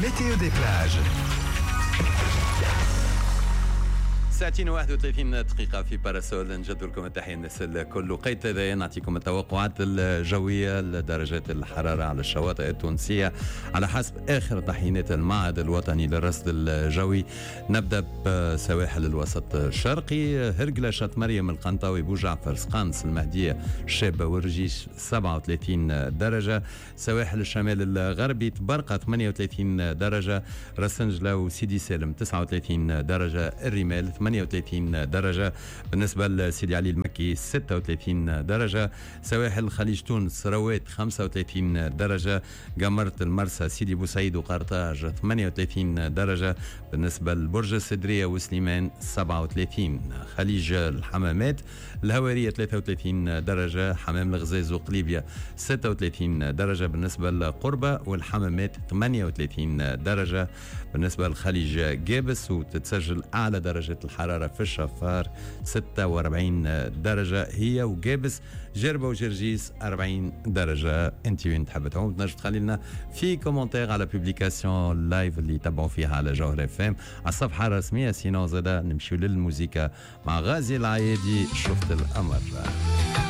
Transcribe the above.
météo des plages. 31 دقيقة في باراسول. نجد لكم التحية الناس الكل. وقيت هذا نعطيكم التوقعات الجوية لدرجات الحرارة على الشواطئ التونسية على حسب آخر تحيينات المعهد الوطني للرصد الجوي. نبدأ بسواحل الوسط الشرقي، هرقلة شط مريم القنطاوي بوجعفر سقانس المهدية الشابة والرجيش 37 درجة. سواحل الشمال الغربي تبرقة 38 درجة، رسنجلة وسيدي سالم 39 درجة، الرمال 38 درجة. بالنسبة لسيدي علي المكي 36 درجة. سواحل خليج تونس روات 35 درجة. قمرة المرسى سيدي بوسعيد وقرطاج 38 درجة. بالنسبة لبرج السدرية وسليمان 37. خليج الحمامات الهوارية 33 درجة، حمام الغزاز وقليبيا 36 درجة. بالنسبة لقربة والحمامات 38 درجة. بالنسبة لخليج جابس وتتسجل أعلى درجة الحرارة في الشفار 46 درجة هي وجابس. جربة وجرجيس 40 درجة. انت وين تحب تعوم تنجم تخلي لنا في كومنتير على بوبليكاسيون لايف اللي تابعوا فيها على جوهر اف ام على الصفحة الرسمية. سينو زادا نمشيو للموسيقى مع غازي العايدي شفت القمر.